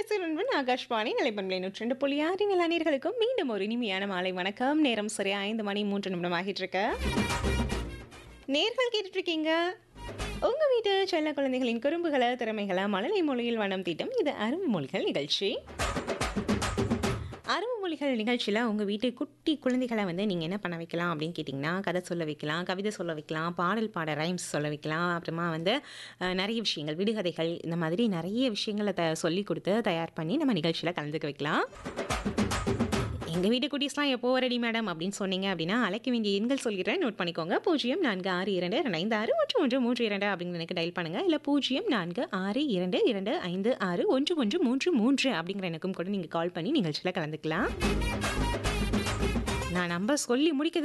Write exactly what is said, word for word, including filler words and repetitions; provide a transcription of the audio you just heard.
நண்பன் ஆகாஷ்வாணி நிலைப்பண்பலை நூற்றி ரெண்டு புள்ளி ஆறு நிலானீர்களுக்கும் மீண்டும் ஒரு இனிமையான மாலை வணக்கம். நேரம் சரியா ஐந்து மணி மூன்று நிமிடம் ஆகிட்டு இருக்க நேர்கள் கேட்டுட்டு இருக்கீங்க உங்க வீட்டு செல்ல குழந்தைகளின் குறும்புகளை திறமைகளை மழலை மொழியில் வண்ணம் தீட்டும் இது அரும்பு மொழிகள் நிகழ்ச்சி. அரும்பு மொழிகள் நிகழ்ச்சியில் உங்கள் வீட்டு குட்டி குழந்தைகளை வந்து நீங்கள் என்ன பண்ண வைக்கலாம் அப்படின்னு கேட்டிங்கன்னா, கதை சொல்ல வைக்கலாம், கவிதை சொல்ல வைக்கலாம், பாடல் பாட ரைம்ஸ் சொல்ல வைக்கலாம். அப்புறமா வந்து அஹ், நிறைய விஷயங்கள் விடுகதைகள் இந்த மாதிரி நிறைய விஷயங்களை த சொல்லி கொடுத்து தயார் பண்ணி நம்ம நிகழ்ச்சியில் கலந்துக்க வைக்கலாம். எங்கள் வீட்டு குட்டீஸ்லாம் எப்போ ரெடி மேடம் அப்படின்னு சொன்னீங்க அப்படின்னா அழைக்க வேண்டிய எண்கள் சொல்லிடுறேன், நோட் பண்ணிக்கோங்க. பூஜ்ஜியம் நான்கு ஆறு இரண்டு ரெண்டு ஐந்து ஆறு ஒன்று ஒன்று மூன்று இரண்டு அப்படின்னு எனக்கு டயல் பண்ணுங்கள். இல்லை பூஜ்ஜியம் நான்கு ஆறு இரண்டு இரண்டு ஐந்து ஆறு ஒன்று ஒன்று மூன்று மூன்று அப்படிங்கிற எனக்கும் கூட நீங்கள் கால் பண்ணி நிகழ்ச்சியில் கலந்துக்கலாம். நான் நம்பர் சொல்லி முடிக்கிறது